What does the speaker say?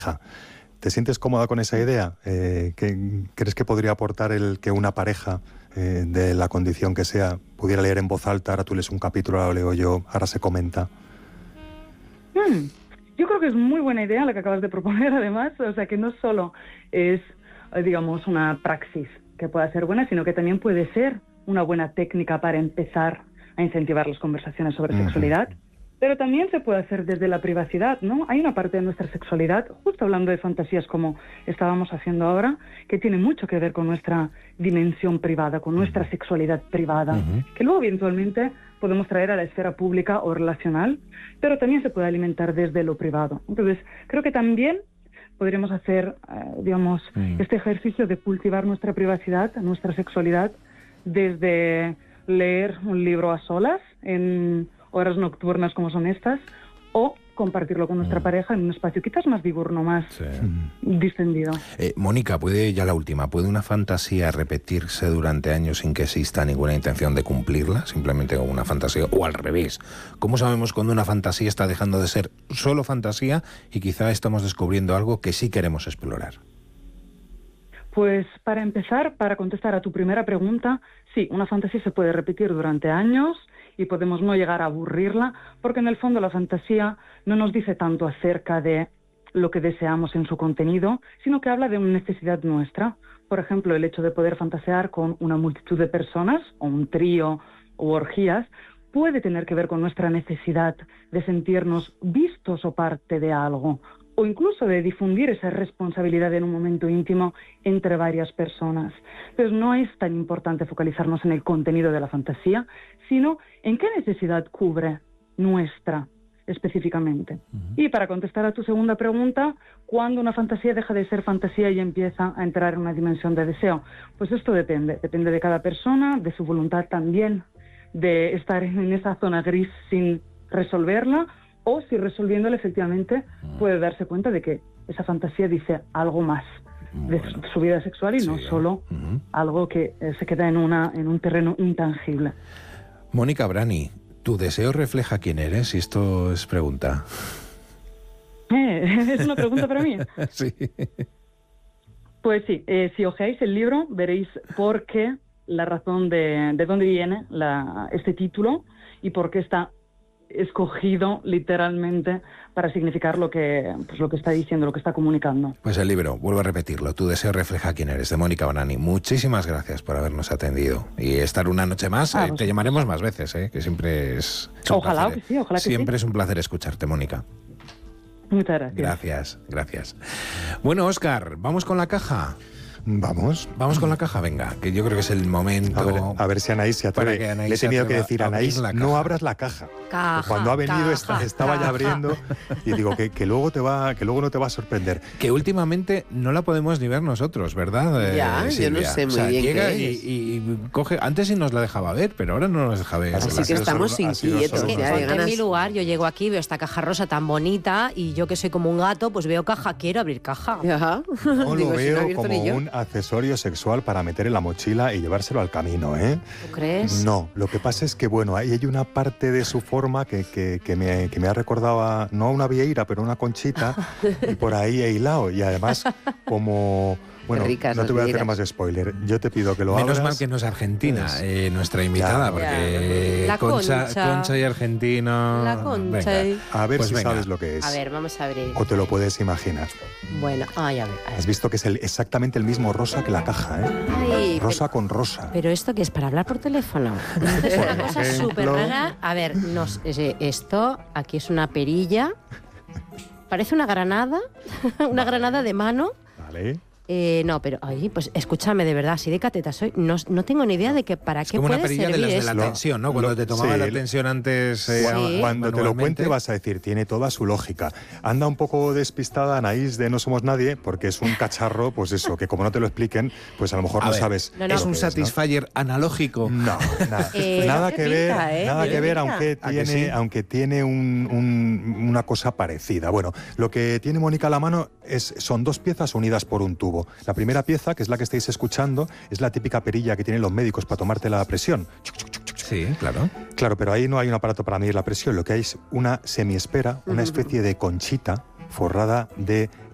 ¿Te sientes cómoda con esa idea? ¿Crees que podría aportar el que una pareja de la condición que sea pudiera leer en voz alta? Ahora tú lees un capítulo, ahora lo leo yo, ahora se comenta. Yo creo que es muy buena idea la que acabas de proponer, además. O sea, que no solo es, digamos, una praxis que pueda ser buena, sino que también puede ser una buena técnica para empezar a incentivar las conversaciones sobre sexualidad. Pero también se puede hacer desde la privacidad, ¿no? Hay una parte de nuestra sexualidad, justo hablando de fantasías como estábamos haciendo ahora, que tiene mucho que ver con nuestra dimensión privada, con nuestra sexualidad privada, que luego eventualmente podemos traer a la esfera pública o relacional, pero también se puede alimentar desde lo privado. Entonces, creo que también podríamos hacer, digamos, este ejercicio de cultivar nuestra privacidad, nuestra sexualidad, desde leer un libro a solas, en horas nocturnas como son estas, o compartirlo con nuestra pareja en un espacio quizás más diurno, más distendido. Mónica, ya la última, ¿puede una fantasía repetirse durante años sin que exista ninguna intención de cumplirla? Simplemente como una fantasía, o al revés. ¿Cómo sabemos cuando una fantasía está dejando de ser solo fantasía y quizá estamos descubriendo algo que sí queremos explorar? Pues para empezar, para contestar a tu primera pregunta, sí, una fantasía se puede repetir durante años y podemos no llegar a aburrirla, porque en el fondo la fantasía no nos dice tanto acerca de lo que deseamos en su contenido, sino que habla de una necesidad nuestra. Por ejemplo, el hecho de poder fantasear con una multitud de personas, o un trío, o orgías, puede tener que ver con nuestra necesidad de sentirnos vistos o parte de algo, o incluso de difundir esa responsabilidad en un momento íntimo entre varias personas. Entonces no es tan importante focalizarnos en el contenido de la fantasía, sino en qué necesidad cubre nuestra específicamente. Y para contestar a tu segunda pregunta, ¿cuándo una fantasía deja de ser fantasía y empieza a entrar en una dimensión de deseo? Pues esto depende de cada persona, de su voluntad también, de estar en esa zona gris sin resolverla, o si resolviéndola efectivamente puede darse cuenta de que esa fantasía dice algo más de su vida sexual y no solo algo que se queda en un terreno intangible. Mónica Brani, ¿tu deseo refleja quién eres? Y esto es pregunta. ¿Es una pregunta para mí? Sí. Pues sí, si ojeáis el libro veréis por qué, la razón de dónde viene este título y por qué está escogido literalmente para significar lo que está diciendo, lo que está comunicando. Pues el libro, vuelvo a repetirlo, Tu deseo refleja quién eres, de Mónica Brani. Muchísimas gracias por habernos atendido y estar una noche más. Te llamaremos más veces, que siempre es ojalá placer. Que sí, ojalá que siempre sí. Es un placer escucharte, Mónica. Muchas gracias. Gracias. Bueno, Óscar, ¿vamos con la caja? Vamos con la caja, venga, que yo creo que es el momento. A ver si Anaís se atreve. Le he tenido que decir a Anaís, no abras la caja. Cuando ha venido estaba ya abriendo y digo que luego no te va a sorprender. Que últimamente no la podemos ni ver nosotros, ¿verdad? Ya, Silvia? yo no sé muy bien llega qué es. y coge. Antes sí nos la dejaba ver, pero ahora no nos deja ver. Así que estamos inquietos. Es que ponte en mi lugar, yo llego aquí, veo esta caja rosa tan bonita y yo que soy como un gato, pues veo caja, quiero abrir caja. Ya. No lo veo como un accesorio sexual para meter en la mochila y llevárselo al camino, ¿eh? ¿Tú crees? No, lo que pasa es que, bueno, ahí hay una parte de su forma que me ha recordado no a una vieira, pero a una conchita, y por ahí he hilado. Y además, como... Bueno, no te voy a hacer más spoiler. Yo te pido que lo abras. Menos mal que no es Argentina, nuestra invitada, porque La Concha y argentino... La Concha. Venga. A ver si sabes lo que es. A ver, vamos a abrir. O te lo puedes imaginar. Bueno, a ver. Has visto que es exactamente el mismo rosa que la caja, ¿eh? Ay, rosa con rosa. Pero esto que es para hablar por teléfono. Esto es una cosa súper rara. A ver, esto aquí es una perilla. Parece una granada. Una granada de mano. Vale. No, pero pues escúchame, de verdad, si de cateta soy, no tengo ni idea de que para qué puede servir. Es como una perilla de las de la tensión, ¿no? Cuando te tomaba la tensión antes. Cuando te lo cuente vas a decir, tiene toda su lógica. Anda un poco despistada Anaís de No Somos Nadie, porque es un cacharro, pues eso, que como no te lo expliquen, pues a lo mejor no sabes. No. ¿Es un Satisfyer analógico? No, nada que ver, aunque tiene una cosa parecida. Bueno, lo que tiene Mónica a la mano son dos piezas unidas por un tubo. La primera pieza, que es la que estáis escuchando, es la típica perilla que tienen los médicos para tomarte la presión. Sí, claro. Claro, pero ahí no hay un aparato para medir la presión. Lo que hay es una semiesfera, una especie de conchita forrada de